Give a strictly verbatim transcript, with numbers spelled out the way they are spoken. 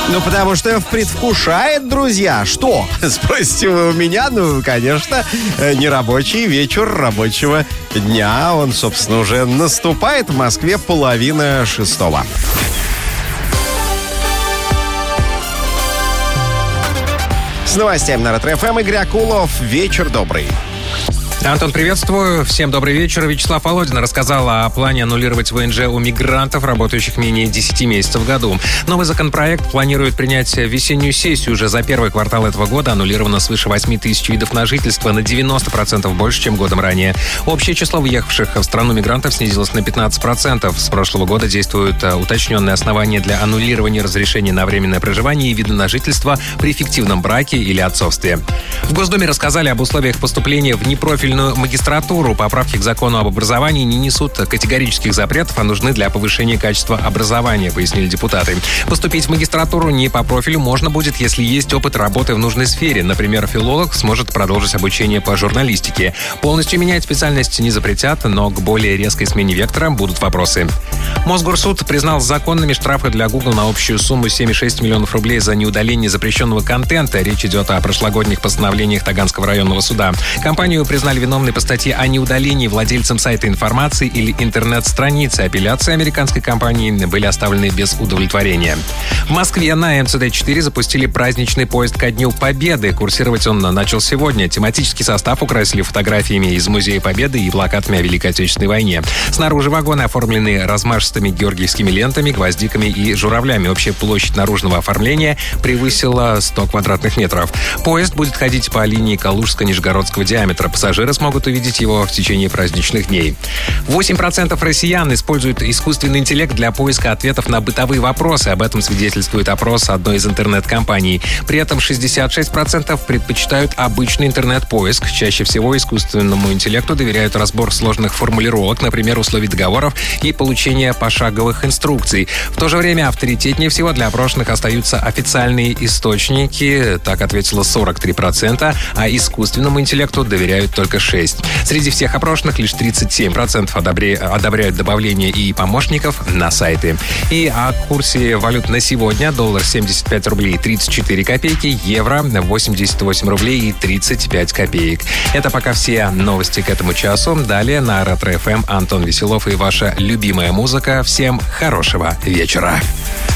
Ну, потому что предвкушает, друзья. Что? Спросите вы у меня? Ну, конечно, нерабочий вечер рабочего дня. Он, собственно, уже наступает. В Москве половина шестого. С новостями на Ретро-эф эм Игорь Акулов. Вечер добрый. Антон, приветствую. Всем добрый вечер. Вячеслав Володин рассказал о плане аннулировать вэ эн жэ у мигрантов, работающих менее десяти месяцев в году. Новый законопроект планирует принять весеннюю сессию. Уже за первый квартал этого года аннулировано свыше восьми тысяч видов на жительство, на девяносто процентов больше, чем годом ранее. Общее число въехавших в страну мигрантов снизилось на пятнадцать процентов. С прошлого года действуют уточненные основания для аннулирования разрешения на временное проживание и вида на жительство при фиктивном браке или отцовстве. В Госдуме рассказали об условиях поступления в непрофильную магистратуру. Поправки к закону об образовании не несут категорических запретов, а нужны для повышения качества образования, пояснили депутаты. Поступить в магистратуру не по профилю можно будет, если есть опыт работы в нужной сфере. Например, филолог сможет продолжить обучение по журналистике. Полностью менять специальность не запретят, но к более резкой смене вектора будут вопросы. Мосгорсуд признал законными штрафы для Google на общую сумму семь целых шесть миллионов рублей за неудаление запрещенного контента. Речь идет о прошлогодних постановлениях Таганского районного суда. Компанию признали виновной по статье о неудалении владельцам сайта информации или интернет-страницы. Апелляции американской компании были оставлены без удовлетворения. В Москве на эм цэ дэ четыре запустили праздничный поезд ко Дню Победы. Курсировать он начал сегодня. Тематический состав украсили фотографиями из Музея Победы и плакатами о Великой Отечественной войне. Снаружи вагоны оформлены размашистыми георгиевскими лентами, гвоздиками и журавлями. Общая площадь наружного оформления превысила сто квадратных метров. Поезд будет ходить по линии Калужско-Нижегородского диаметра. Пассажиры смогут увидеть его в течение праздничных дней. восемь процентов россиян используют искусственный интеллект для поиска ответов на бытовые вопросы. Об этом свидетельствует опрос одной из интернет-компаний. При этом шестьдесят шесть процентов предпочитают обычный интернет-поиск. Чаще всего искусственному интеллекту доверяют разбор сложных формулировок, например, условий договоров и получение пошаговых инструкций. В то же время авторитетнее всего для опрошенных остаются официальные источники. Так ответило сорок три процента, а искусственному интеллекту доверяют только шесть процентов. Среди всех опрошенных лишь тридцать семь процентов одобряют добавление и помощников на сайты. И о курсе валют на сегодня. Доллар семьдесят пять рублей тридцать четыре копейки, евро восемьдесят восемь рублей и тридцать пять копеек. Это пока все новости к этому часу. Далее на Ретро-эф эм Антон Веселов и ваша любимая музыка. Всем хорошего вечера.